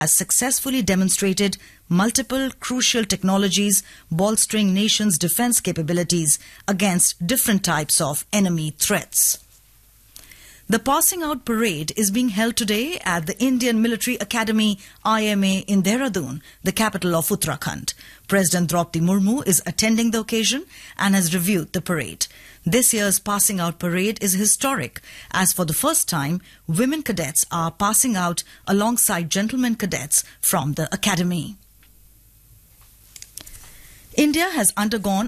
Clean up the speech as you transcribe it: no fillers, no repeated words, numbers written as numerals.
has successfully demonstrated multiple crucial technologies bolstering nations' defense capabilities against different types of enemy threats. The passing out parade is being held today at the Indian Military Academy IMA in Dehradun, the capital of Uttarakhand. President Draupadi Murmu is attending the occasion and has reviewed the parade. This year's passing out parade is historic, as for the first time, women cadets are passing out alongside gentlemen cadets from the academy. India has undergone